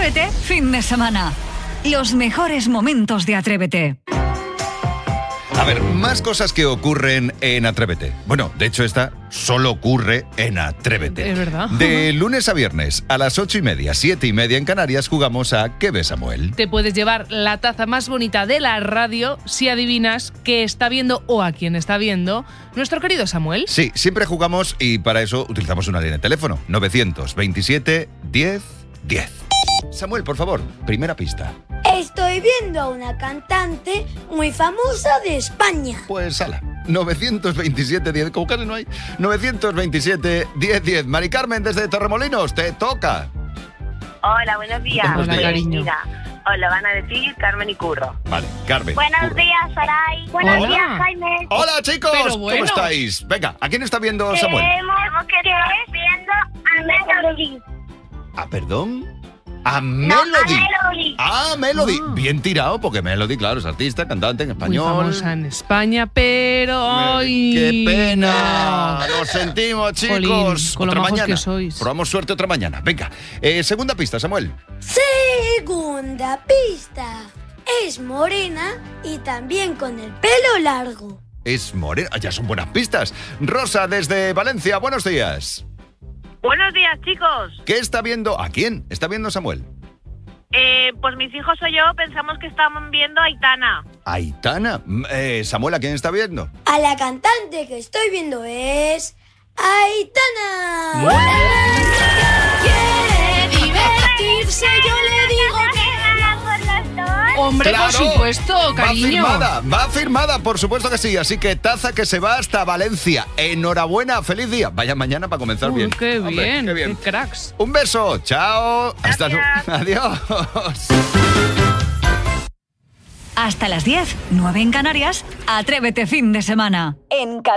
Atrévete, fin de semana. Los mejores momentos de Atrévete. A ver, más cosas que ocurren en Atrévete. Bueno, de hecho esta solo ocurre en Atrévete. Es verdad. De lunes a viernes a las 8:30, 7:30 en Canarias jugamos a ¿Qué ves, Samuel? Te puedes llevar la taza más bonita de la radio si adivinas qué está viendo o a quién está viendo nuestro querido Samuel. Sí, siempre jugamos y para eso utilizamos una línea de teléfono. 927 10 10. Samuel, por favor, primera pista. Estoy viendo a una cantante muy famosa de España. Pues ala, 927 10, como casi no hay. 927 10 10. Mari Carmen desde Torremolinos, te toca. Hola, buenos días. Buenos días. Cariño. Mira, os lo van a decir Carmen y Curro. Vale, Carmen. Buenos Curro. días, Saray. Buenos Hola. días, Jaime. Hola, chicos, Pero bueno. ¿cómo estáis? Venga, ¿a quién está viendo Samuel? Queremos que estés viendo a Melody. Ah, perdón. A Melody. Melody. Ah, Melody. Ah. Bien tirado, porque Melody, claro, es artista, cantante en Muy español. famosa en España, pero hoy... ¡Qué pena! Lo sentimos, chicos. Jolín, con lo otra majos mañana. que sois. Probamos suerte otra mañana. Venga, segunda pista, Samuel. Segunda pista. Es morena y también con el pelo largo. Es morena. Ya son buenas pistas. Rosa, desde Valencia, buenos días. Buenos días, chicos. ¿Qué está viendo? ¿A quién está viendo Samuel? Pues mis hijos o yo pensamos que estaban viendo a Aitana. Aitana. Samuel, ¿a quién está viendo? A la cantante que estoy viendo es Aitana. Muy quiere divertirse, yo le digo que... Hombre, Claro, por supuesto, cariño. Va firmada, por supuesto que sí. Así que taza que se va hasta Valencia. Enhorabuena, feliz día. Vaya mañana para comenzar bien. Qué Hombre, bien, qué bien. qué cracks. Un beso, chao. Hasta luego. Adiós. Hasta las 10, 9 en Canarias, Atrévete fin de semana. En